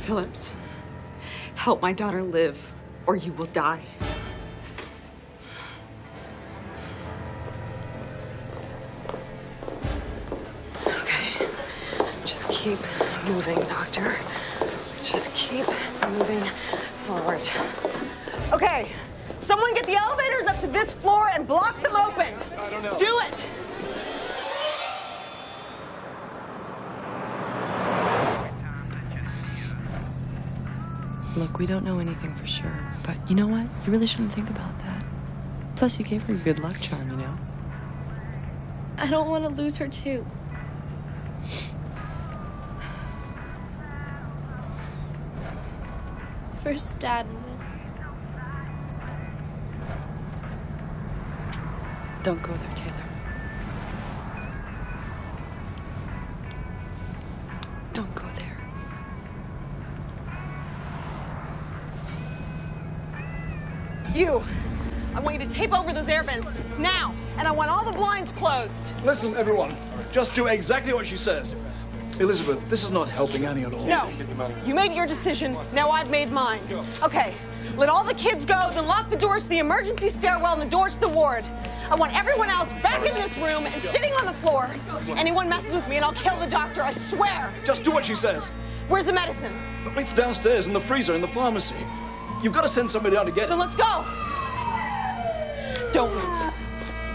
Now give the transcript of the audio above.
Phillips, help my daughter live, or you will die. Okay, just keep moving, Doctor. Let's just keep moving forward. Okay, someone get the elevators up to this floor and block them open. I don't know. Do it! Look, we don't know anything for sure, but you know what? You really shouldn't think about that. Plus, you gave her your good luck charm, you know? I don't want to lose her, too. First Dad, and then... Don't go there, Taylor. Don't go there. You! I want you to tape over those air vents, now! And I want all the blinds closed. Listen, everyone. Just do exactly what she says. Elizabeth, this is not helping Annie at all. No. You made your decision, now I've made mine. Okay, let all the kids go, then lock the doors to the emergency stairwell and the doors to the ward. I want everyone else back in this room and sitting on the floor. Anyone messes with me and I'll kill the doctor, I swear. Just do what she says. Where's the medicine? It's downstairs in the freezer in the pharmacy. You've got to send somebody out to get it. Then let's go. Don't move.